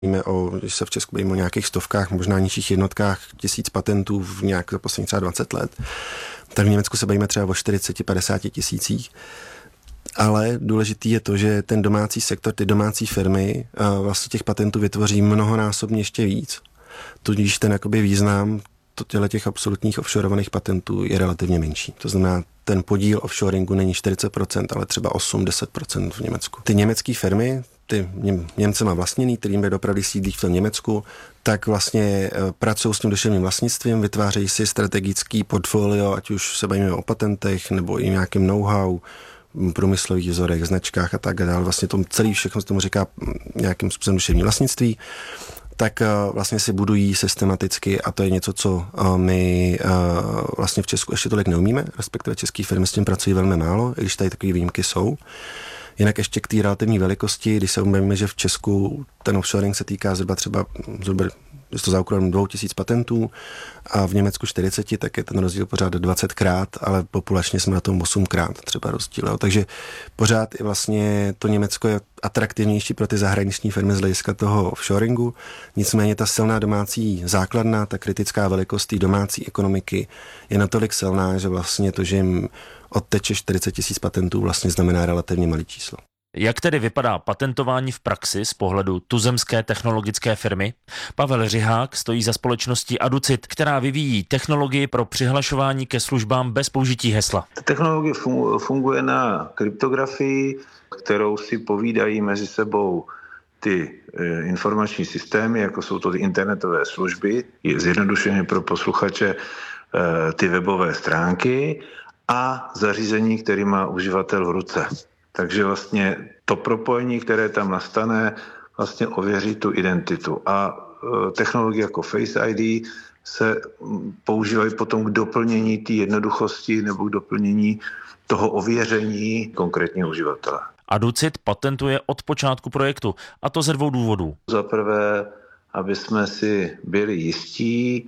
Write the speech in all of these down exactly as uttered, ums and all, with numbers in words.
Víme o, že se v Česku bavíme o nějakých stovkách, možná nižších jednotkách tisíc patentů v nějak za poslední třeba dvacet let. Tak v Německu se bavíme třeba o čtyřicet padesát tisících. Ale důležitý je to, že ten domácí sektor, ty domácí firmy vlastně těch patentů vytvoří mnohonásobně ještě víc. Tudíž ten jakoby význam těle těch absolutních offshoreovaných patentů je relativně menší. To znamená, ten podíl offshoringu není čtyřicet procent, ale třeba osm až deset procent v Německu. Ty německé firmy, ty Němcema vlastněný, kterým je dopravdy sídlí v tom Německu, tak vlastně pracují s tím duševním vlastnictvím, vytvářejí si strategický portfolio, ať už se bavíme o patentech nebo i nějakým know-how, průmyslových vzorech, značkách a tak dále. Vlastně tom celý všechno se tomu říká nějakým způsobem duševní vlastnictví. Tak vlastně si budují systematicky a to je něco, co my vlastně v Česku ještě tolik neumíme, respektive české firmy s tím pracují velmi málo, i když tady takové výjimky jsou. Jinak ještě k té relativní velikosti, když se uvědomíme, že v Česku ten offshoring se týká zhruba třeba zhruba je to za úkolem dvou tisíc patentů a v Německu čtyřicet, tak je ten rozdíl pořád dvacetkrát, ale populačně jsme na tom osmkrát třeba rozdíl. Jo. Takže pořád i vlastně to Německo je atraktivnější pro ty zahraniční firmy z hlediska toho offshoringu. Nicméně ta silná domácí základna, ta kritická velikost té domácí ekonomiky je natolik silná, že vlastně to, že jim odteče čtyřicet tisíc patentů, vlastně znamená relativně malý číslo. Jak tedy vypadá patentování v praxi z pohledu tuzemské technologické firmy? Pavel Řihák stojí za společností Aducit, která vyvíjí technologii pro přihlašování ke službám bez použití hesla. Ta technologie funguje na kryptografii, kterou si povídají mezi sebou ty informační systémy, jako jsou to ty internetové služby, je zjednodušeně pro posluchače ty webové stránky a zařízení, který má uživatel v ruce. Takže vlastně to propojení, které tam nastane, vlastně ověří tu identitu. A technologie jako Face I D se používají potom k doplnění té jednoduchosti nebo k doplnění toho ověření konkrétního uživatele. Aducit patentuje od počátku projektu, a to ze dvou důvodů. Za prvé, aby jsme si byli jistí,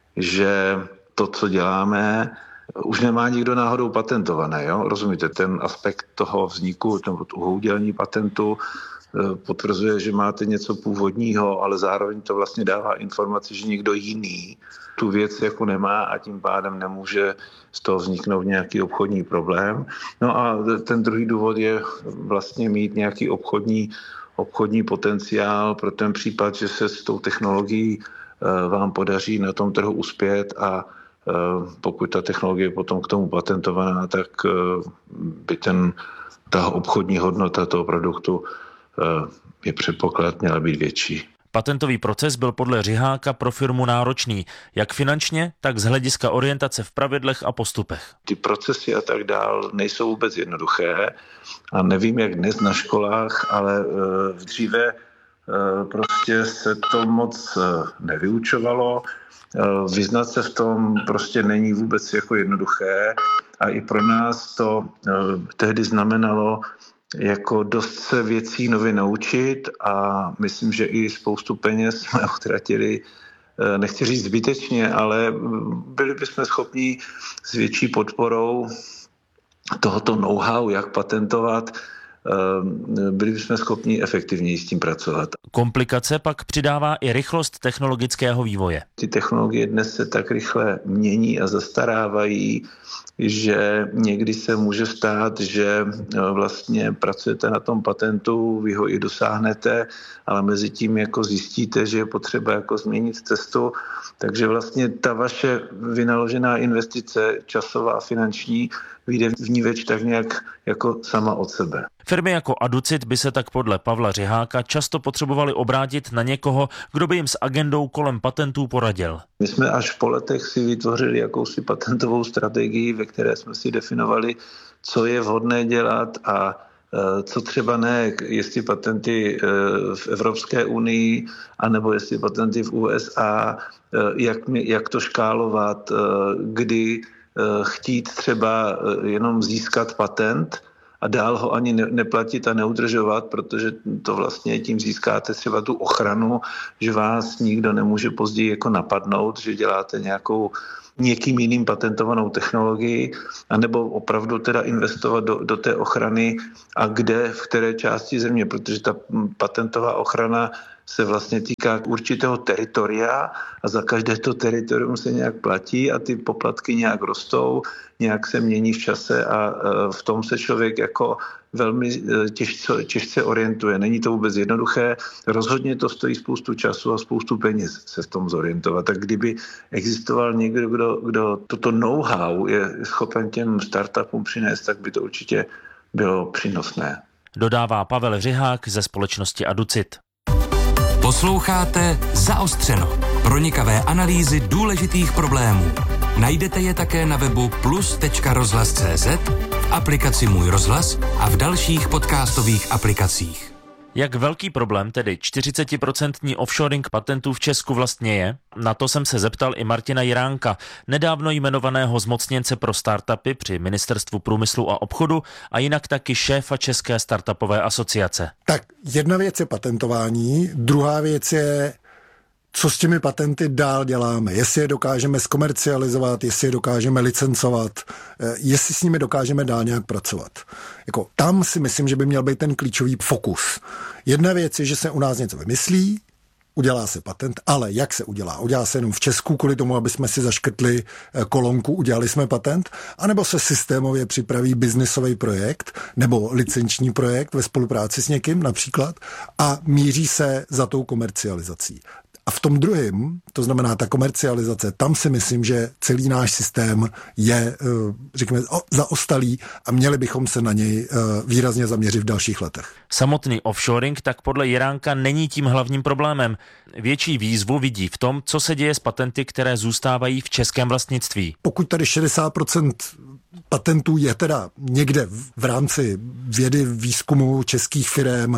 že to, co děláme, už nemá nikdo náhodou patentované. Jo? Rozumíte, ten aspekt toho vzniku, toho udělení patentu potvrzuje, že máte něco původního, ale zároveň to vlastně dává informaci, že někdo jiný tu věc jako nemá a tím pádem nemůže z toho vzniknout nějaký obchodní problém. No a ten druhý důvod je vlastně mít nějaký obchodní, obchodní potenciál pro ten případ, že se s tou technologií vám podaří na tom trhu uspět a pokud ta technologie je potom k tomu patentovaná, tak by ten, ta obchodní hodnota toho produktu je předpoklad měla být větší. Patentový proces byl podle Řiháka pro firmu náročný, jak finančně, tak z hlediska orientace v pravidlech a postupech. Ty procesy a tak dál nejsou vůbec jednoduché a nevím, jak dnes na školách, ale dříve prostě se to moc nevyučovalo. Vyznat se v tom prostě není vůbec jako jednoduché a i pro nás to tehdy znamenalo jako dost se věcí nově naučit a myslím, že i spoustu peněz jsme utratili, nechci říct zbytečně, ale byli bychom schopni s větší podporou tohoto know-how, jak patentovat, byli bychom schopni efektivněji s tím pracovat. Komplikace pak přidává i rychlost technologického vývoje. Ty technologie dnes se tak rychle mění a zastarávají, že někdy se může stát, že vlastně pracujete na tom patentu, vy ho i dosáhnete, ale mezi tím jako zjistíte, že je potřeba jako změnit cestu, takže vlastně ta vaše vynaložená investice, časová, finanční, vyjde v ní več tak nějak jako sama od sebe. Firmy jako Aducit by se tak podle Pavla Řiháka často potřebovaly obrátit na někoho, kdo by jim s agendou kolem patentů poradil. My jsme až po letech si vytvořili jakousi patentovou strategii, ve které jsme si definovali, co je vhodné dělat a co třeba ne, jestli patenty v Evropské unii, anebo jestli patenty v U S A, jak, jak to škálovat, kdy chtít třeba jenom získat patent a dál ho ani neplatit a neudržovat, protože to vlastně tím získáte třeba tu ochranu, že vás nikdo nemůže později jako napadnout, že děláte nějakou někým jiným patentovanou technologii, anebo opravdu teda investovat do, do té ochrany a kde, v které části země, protože ta patentová ochrana se vlastně týká určitého teritoria a za každé to teritorium se nějak platí a ty poplatky nějak rostou, nějak se mění v čase a v tom se člověk jako velmi těžce, těžce orientuje. Není to vůbec jednoduché, rozhodně to stojí spoustu času a spoustu peněz se v tom zorientovat. Tak kdyby existoval někdo, kdo, kdo toto know-how je schopen těm startupům přinést, tak by to určitě bylo přínosné. Dodává Pavel Řihák ze společnosti Aducit. Posloucháte Zaostřeno. Pronikavé analýzy důležitých problémů. Najdete je také na webu plus tečka rozhlas tečka cé zet, v aplikaci Můj rozhlas a v dalších podcastových aplikacích. Jak velký problém tedy čtyřicetiprocentní offshoring patentů v Česku vlastně je? Na to jsem se zeptal i Martina Jiránka, nedávno jmenovaného zmocněnce pro startupy při Ministerstvu průmyslu a obchodu a jinak taky šéfa České startupové asociace. Tak jedna věc je patentování, druhá věc je, co s těmi patenty dál děláme. Jestli je dokážeme zkomercializovat, jestli je dokážeme licencovat, jestli s nimi dokážeme dál nějak pracovat. Jako, tam si myslím, že by měl být ten klíčový fokus. Jedna věc je, že se u nás něco vymyslí, udělá se patent, ale jak se udělá? Udělá se jenom v Česku kvůli tomu, aby jsme si zaškrtli kolonku, udělali jsme patent, anebo se systémově připraví biznisový projekt nebo licenční projekt ve spolupráci s někým například a míří se za tou komercializací. A v tom druhém, to znamená ta komercializace, tam si myslím, že celý náš systém je, řekněme, zaostalý a měli bychom se na něj výrazně zaměřit v dalších letech. Samotný offshoring tak podle Jiránka není tím hlavním problémem. Větší výzvu vidí v tom, co se děje s patenty, které zůstávají v českém vlastnictví. Pokud tady šedesát procent patentů je teda někde v rámci vědy, výzkumu českých firem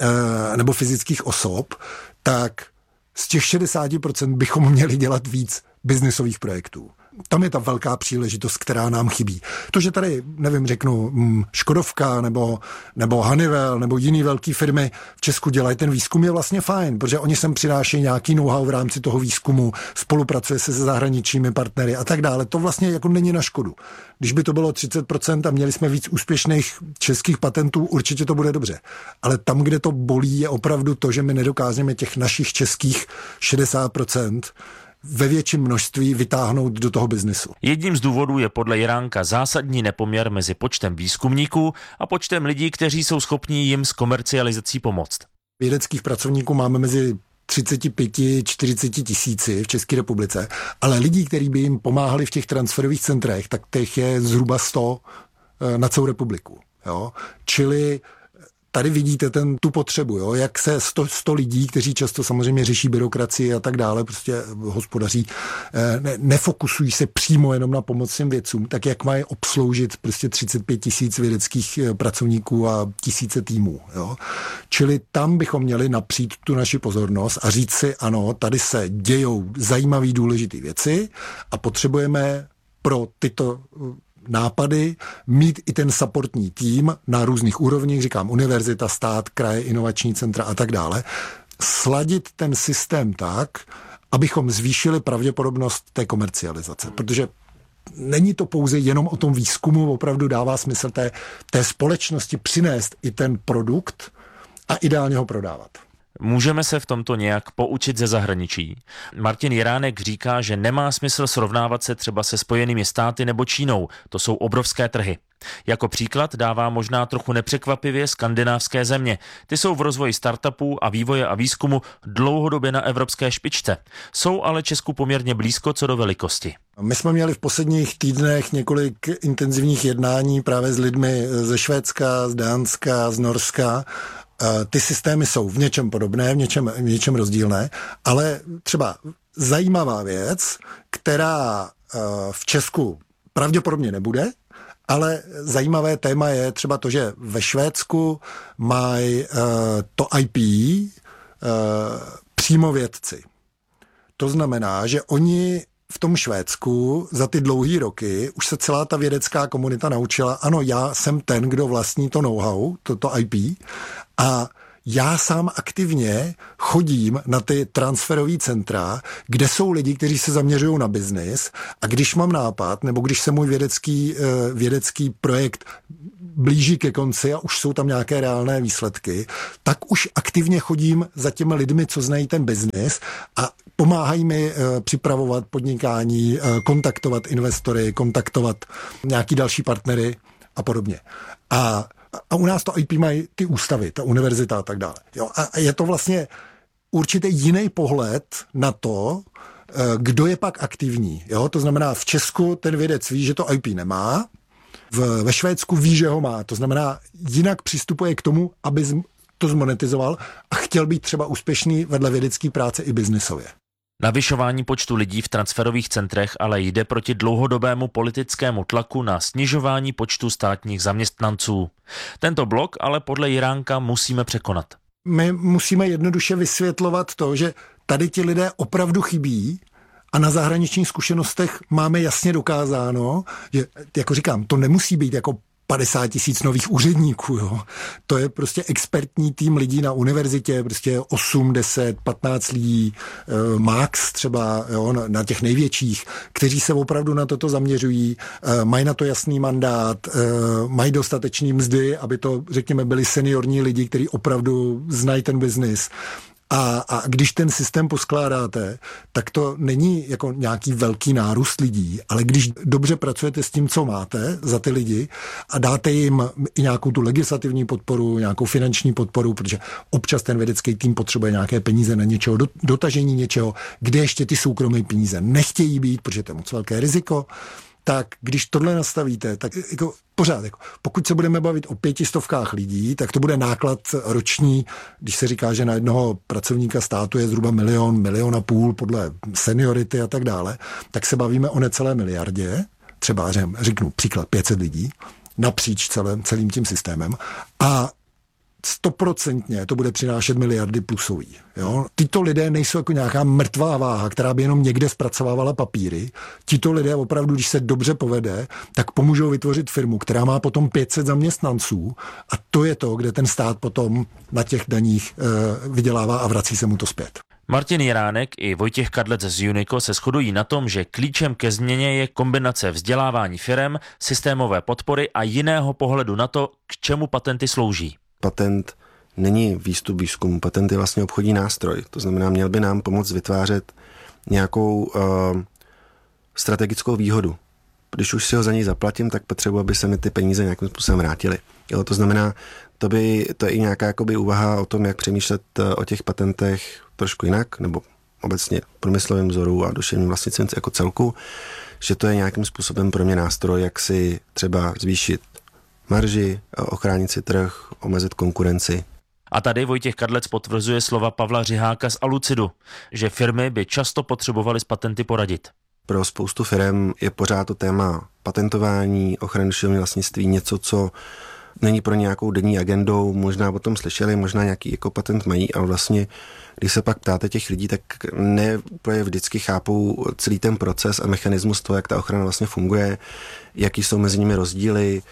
nebo fyzických osob, tak z těch šedesát procent bychom měli dělat víc biznisových projektů. Tam je ta velká příležitost, která nám chybí. To, že tady, nevím, řeknu, Škodovka nebo, nebo Honeywell nebo jiný velké firmy v Česku dělají ten výzkum, je vlastně fajn, protože oni sem přinášejí nějaký know-how v rámci toho výzkumu, spolupracuje se se zahraničními partnery a tak dále. To vlastně jako není na škodu. Když by to bylo třicet procent a měli jsme víc úspěšných českých patentů, určitě to bude dobře. Ale tam, kde to bolí, je opravdu to, že my nedokážeme těch našich českých šedesát procent ve větším množství vytáhnout do toho biznesu. Jedním z důvodů je podle Jiránka zásadní nepoměr mezi počtem výzkumníků a počtem lidí, kteří jsou schopní jim s komercializací pomoct. Vědeckých pracovníků máme mezi třicet pět až čtyřicet tisíci v České republice, ale lidí, kteří by jim pomáhali v těch transferových centrech, tak těch je zhruba sto na celou republiku. Jo? Čili tady vidíte ten, tu potřebu, jo? Jak se sto, sto lidí, kteří často samozřejmě řeší byrokracii a tak dále, prostě hospodaří, ne, nefokusují se přímo jenom na pomoc těm vědcům, tak jak mají obsloužit prostě třicet pět tisíc vědeckých pracovníků a tisíce týmů. Jo? Čili tam bychom měli napřít tu naši pozornost a říct si, ano, tady se dějou zajímavé důležité věci a potřebujeme pro tyto nápady, mít i ten supportní tým na různých úrovních, říkám univerzita, stát, kraje, inovační centra a tak dále, sladit ten systém tak, abychom zvýšili pravděpodobnost té komercializace, protože není to pouze jenom o tom výzkumu, opravdu dává smysl té, té společnosti přinést i ten produkt a ideálně ho prodávat. Můžeme se v tomto nějak poučit ze zahraničí. Martin Jiránek říká, že nemá smysl srovnávat se třeba se Spojenými státy nebo Čínou. To jsou obrovské trhy. Jako příklad dává možná trochu nepřekvapivě skandinávské země. Ty jsou v rozvoji startupů a vývoje a výzkumu dlouhodobě na evropské špičce. Jsou ale Česku poměrně blízko co do velikosti. My jsme měli v posledních týdnech několik intenzivních jednání právě s lidmi ze Švédska, z Dánska, z Norska. Ty systémy jsou v něčem podobné, v něčem, v něčem rozdílné, ale třeba zajímavá věc, která v Česku pravděpodobně nebude, ale zajímavé téma je třeba to, že ve Švédsku mají to í pé přímo vědci. To znamená, že oni v tom Švédsku za ty dlouhé roky už se celá ta vědecká komunita naučila, ano, já jsem ten, kdo vlastní to know-how, to, to í pé, a já sám aktivně chodím na ty transferové centra, kde jsou lidi, kteří se zaměřují na biznis a když mám nápad, nebo když se můj vědecký, vědecký projekt blíží ke konci a už jsou tam nějaké reálné výsledky, tak už aktivně chodím za těmi lidmi, co znají ten biznis a pomáhají mi připravovat podnikání, kontaktovat investory, kontaktovat nějaký další partnery a podobně. A A u nás to í pé mají ty ústavy, ta univerzita a tak dále. Jo, a je to vlastně určitě jiný pohled na to, kdo je pak aktivní. Jo, to znamená, v Česku ten vědec ví, že to í pé nemá, v, ve Švédsku ví, že ho má. To znamená, jinak přistupuje k tomu, aby to zmonetizoval a chtěl být třeba úspěšný vedle vědecké práce i biznisově. Navyšování počtu lidí v transferových centrech ale jde proti dlouhodobému politickému tlaku na snižování počtu státních zaměstnanců. Tento blok ale podle Jiránka musíme překonat. My musíme jednoduše vysvětlovat to, že tady ti lidé opravdu chybí a na zahraničních zkušenostech máme jasně dokázáno, že, jako říkám, to nemusí být jako padesát tisíc nových úředníků, jo. To je prostě expertní tým lidí na univerzitě, prostě osm, deset, patnáct lidí, eh, max třeba, jo, na, na těch největších, kteří se opravdu na toto zaměřují, eh, mají na to jasný mandát, eh, mají dostatečný mzdy, aby to, řekněme, byli seniorní lidi, kteří opravdu znají ten biznis. A, a když ten systém poskládáte, tak to není jako nějaký velký nárůst lidí, ale když dobře pracujete s tím, co máte za ty lidi a dáte jim i nějakou tu legislativní podporu, nějakou finanční podporu, protože občas ten vědecký tým potřebuje nějaké peníze na něčeho, dotažení něčeho, kde ještě ty soukromé peníze nechtějí být, protože to je moc velké riziko, tak když tohle nastavíte, tak jako pořád, jako, pokud se budeme bavit o pětistovkách lidí, tak to bude náklad roční, když se říká, že na jednoho pracovníka státu je zhruba milion, milion a půl podle seniority a tak dále, tak se bavíme o necelé miliardě, třeba řeknu příklad pět set lidí, napříč celým, celým tím systémem a stoprocentně to bude přinášet miliardy plusový. Jo? Tyto lidé nejsou jako nějaká mrtvá váha, která by jenom někde zpracovávala papíry. Tito lidé opravdu, když se dobře povede, tak pomůžou vytvořit firmu, která má potom pět set zaměstnanců a to je to, kde ten stát potom na těch daních e, vydělává a vrací se mu to zpět. Martin Jiránek i Vojtěch Kadlec z Unico se shodují na tom, že klíčem ke změně je kombinace vzdělávání firem, systémové podpory a jiného pohledu na to, k čemu patenty slouží. Patent není výstup výzkumu, patent je vlastně obchodní nástroj. To znamená, měl by nám pomoct vytvářet nějakou uh, strategickou výhodu. Když už si ho za něj zaplatím, tak potřebuji, aby se mi ty peníze nějakým způsobem vrátily. Jo, to znamená, to, by, to je i nějaká jakoby úvaha o tom, jak přemýšlet o těch patentech trošku jinak, nebo obecně průmyslovým vzoru a duševním vlastnictvím jako celku, že to je nějakým způsobem pro mě nástroj, jak si třeba zvýšit marži, ochránit si trh, omezit konkurenci. A tady Vojtěch Kadlec potvrzuje slova Pavla Řiháka z Alucidu, že firmy by často potřebovaly s patenty poradit. Pro spoustu firm je pořád to téma patentování, ochrany duševního vlastnictví něco, co není pro nějakou denní agendou, možná o tom slyšeli, možná nějaký jako patent mají, ale vlastně, když se pak ptáte těch lidí, tak ne úplně vždycky chápou celý ten proces a mechanismus toho, jak ta ochrana vlastně funguje, jaký jsou mezi nimi rozdíly,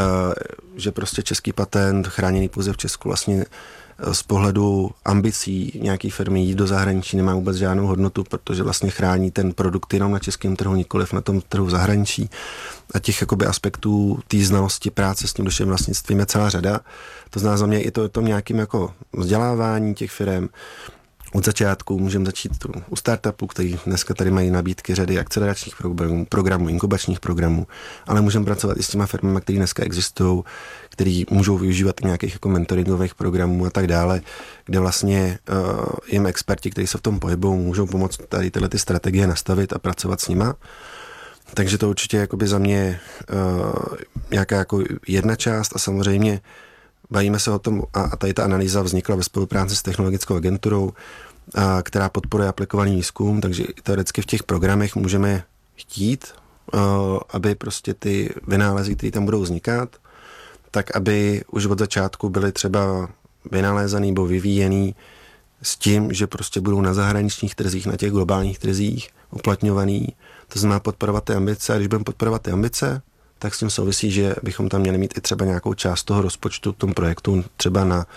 že prostě český patent chráněný pouze v Česku vlastně z pohledu ambicí nějaký firmy jít do zahraničí nemá vůbec žádnou hodnotu, protože vlastně chrání ten produkt jenom na českém trhu, nikoliv na tom trhu v zahraničí. A těch jakoby aspektů té znalosti práce s tím duševním vlastnictvím je celá řada. To znamená za mě i to, to nějakým jako vzdělávání těch firm. Od začátku můžeme začít u startupů, který dneska tady mají nabídky řady akceleračních programů, programů, inkubačních programů, ale můžeme pracovat i s těma firmami, které dneska existují, který můžou využívat nějakých jako mentoringových programů a tak dále, kde vlastně uh, jim experti, kteří se v tom pohybují, můžou pomoct tady tyhle ty strategie nastavit a pracovat s nima. Takže to určitě jakoby za mě uh, nějaká jako jedna část a samozřejmě bavíme se o tom, a tady ta analýza vznikla ve spolupráci s technologickou agenturou, a, která podporuje aplikovaný výzkum, takže teoreticky v těch programech můžeme chtít, a, aby prostě ty vynálezy, které tam budou vznikat, tak aby už od začátku byly třeba vynalézaný nebo vyvíjený s tím, že prostě budou na zahraničních trzích, na těch globálních trzích uplatňovaný. To znamená podporovat ty ambice a když budeme podporovat ty ambice, tak s tím souvisí, že bychom tam měli mít i třeba nějakou část toho rozpočtu v tom projektu třeba na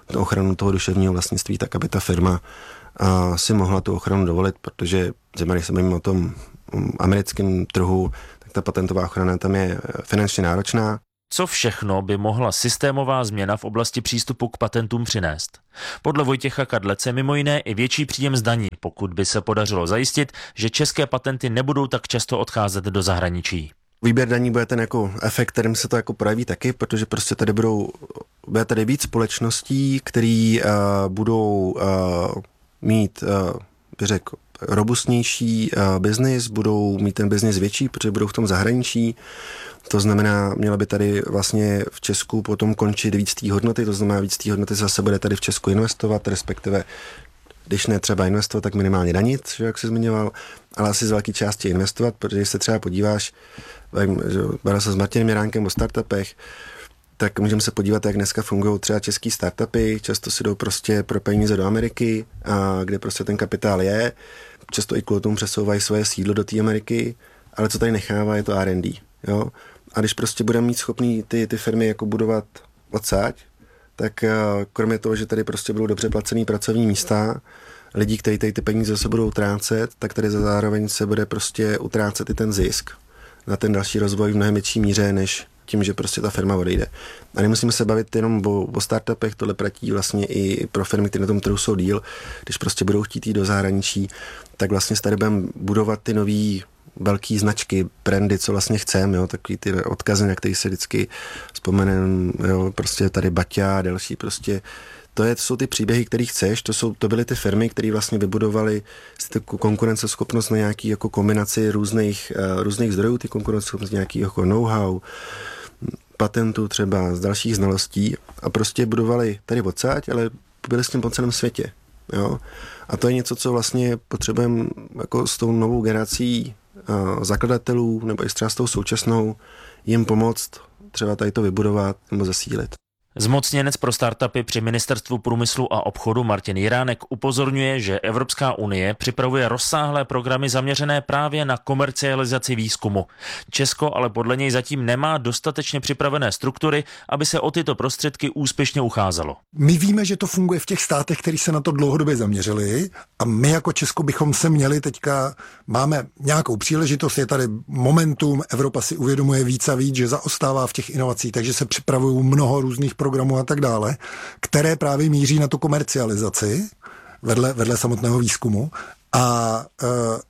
ochranu toho duševního vlastnictví, tak aby ta firma a, si mohla tu ochranu dovolit, protože když se bavíme o tom americkém trhu, tak ta patentová ochrana tam je finančně náročná. Co všechno by mohla systémová změna v oblasti přístupu k patentům přinést? Podle Vojtěcha Kadlece mimo jiné i větší příjem z daní, pokud by se podařilo zajistit, že české patenty nebudou tak často odcházet do zahraničí. Výběr daní bude ten jako efekt, kterým se to jako projeví taky, protože prostě tady budou, bude tady víc společností, který uh, budou uh, mít, uh, bych řekl, robustnější uh, biznis, budou mít ten biznis větší, protože budou v tom zahraničí. To znamená, měla by tady vlastně v Česku potom končit víc té hodnoty, to znamená víc té hodnoty zase bude tady v Česku investovat, respektive když ne třeba investovat, tak minimálně danit, že, jak jsi zmiňoval, ale asi z velké části investovat, protože když se třeba podíváš, bavil se s Martinem Jiránkem o startupech, tak můžeme se podívat, jak dneska fungují třeba český startupy, často si jdou prostě pro peníze do Ameriky, a kde prostě ten kapitál je, často i kvůli tomu přesouvají svoje sídlo do té Ameriky, ale co tady nechává, je to R and D. Jo? A když prostě budeme mít schopný ty, ty firmy jako budovat odsáď, tak kromě toho, že tady prostě budou dobře placený pracovní místa, lidí, kteří tady ty peníze se budou utrácet, tak tady zároveň se bude prostě utrácet i ten zisk na ten další rozvoj v mnohem větší míře, než tím, že prostě ta firma odejde. A nemusíme se bavit jenom o, o startupech, tohle platí vlastně i pro firmy, které na tom trhu jsou díl. Když prostě budou chtít jít do zahraničí, tak vlastně tady budeme budovat ty nový velký značky, brandy, co vlastně chceme, jo, takový ty odkazy, na který se vždycky vzpomenem, jo, prostě tady Baťa a další, prostě to, je, to jsou ty příběhy, které chceš, to, jsou, to byly ty firmy, které vlastně vybudovaly konkurenceschopnost na nějaký jako kombinaci různých, uh, různých zdrojů, ty konkurenceschopnost nějaký jako know-how, patentů třeba, z dalších znalostí a prostě budovali tady odsáď, ale byli s tím po celém světě, jo. A to je něco, co vlastně potřebujeme jako s tou novou generací uh, zakladatelů, nebo i třeba s tou současnou, jim pomoct třeba tady to vybudovat nebo zasílit. Zmocněnec pro startupy při Ministerstvu průmyslu a obchodu Martin Jiránek upozorňuje, že Evropská unie připravuje rozsáhlé programy zaměřené právě na komercializaci výzkumu. Česko ale podle něj zatím nemá dostatečně připravené struktury, aby se o tyto prostředky úspěšně ucházelo. My víme, že to funguje v těch státech, který se na to dlouhodobě zaměřili a my jako Česko bychom se měli teďka, máme nějakou příležitost, je tady momentum, Evropa si uvědomuje víc a víc, že zaostává v těch inovacích, takže se připravují mnoho různých programů a tak dále, které právě míří na tu komercializaci vedle, vedle samotného výzkumu a e,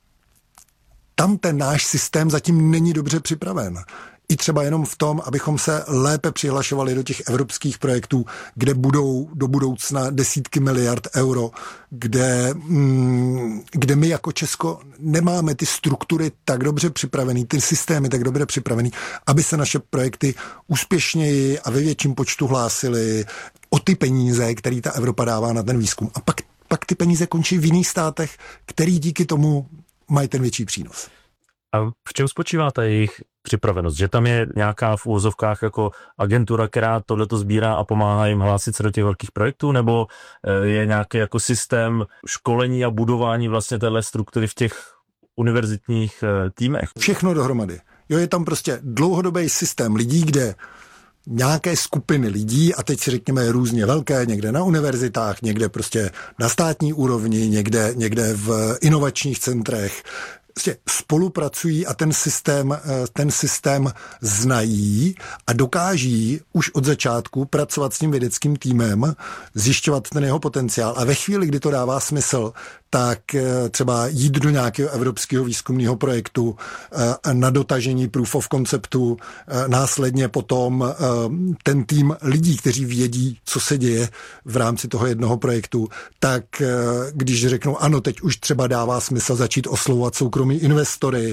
tam ten náš systém zatím není dobře připraven. I třeba jenom v tom, abychom se lépe přihlašovali do těch evropských projektů, kde budou do budoucna desítky miliard euro, kde, mm, kde my jako Česko nemáme ty struktury tak dobře připravený, ty systémy tak dobře připravený, aby se naše projekty úspěšněji a ve větším počtu hlásily o ty peníze, které ta Evropa dává na ten výzkum. A pak, pak ty peníze končí v jiných státech, který díky tomu mají ten větší přínos. A v čem spočívá ta jejich připravenost? Že tam je nějaká v úvozovkách jako agentura, která tohleto sbírá a pomáhá jim hlásit se do těch velkých projektů, nebo je nějaký jako systém školení a budování vlastně téhle struktury v těch univerzitních týmech? Všechno dohromady. Jo, je tam prostě dlouhodobý systém lidí, kde nějaké skupiny lidí, a teď si řekněme různě velké, někde na univerzitách, někde prostě na státní úrovni, někde, někde v inovačních centrech, spolupracují a ten systém, ten systém znají a dokáží už od začátku pracovat s tím vědeckým týmem, zjišťovat ten jeho potenciál a ve chvíli, kdy to dává smysl, tak třeba jít do nějakého evropského výzkumného projektu na dotažení proof of conceptu, následně potom ten tým lidí, kteří vědí, co se děje v rámci toho jednoho projektu, tak když řeknou, ano, teď už třeba dává smysl začít oslovovat soukromí investory,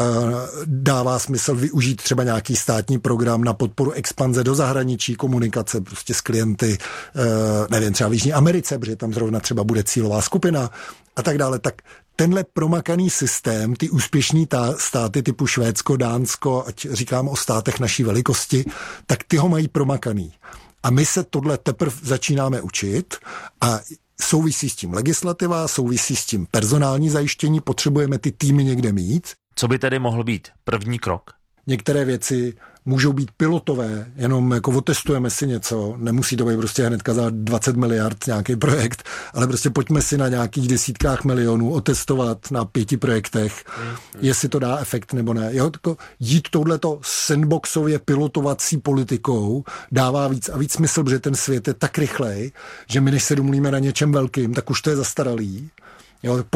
dává smysl využít třeba nějaký státní program na podporu expanze do zahraničí, komunikace prostě s klienty, nevím, třeba v Jižní Americe, protože tam zrovna třeba bude cílová skupina a tak dále, tak tenhle promakaný systém, ty úspěšní tá, státy typu Švédsko, Dánsko, ať říkám o státech naší velikosti, tak ty ho mají promakaný. A my se tohle teprve začínáme učit a souvisí s tím legislativa, souvisí s tím personální zajištění, potřebujeme ty týmy někde mít. Co by tedy mohl být první krok? Některé věci můžou být pilotové, jenom jako otestujeme si něco, nemusí to být prostě hnedka za dvacet miliard nějaký projekt, ale prostě pojďme si na nějakých desítkách milionů otestovat na pěti projektech, mm. jestli to dá efekt nebo ne. Jo, tako jít touhleto sandboxově pilotovací politikou dává víc a víc smysl, protože ten svět je tak rychlej, že my než se domluvíme na něčem velkým, tak už to je zastaralý. Jo,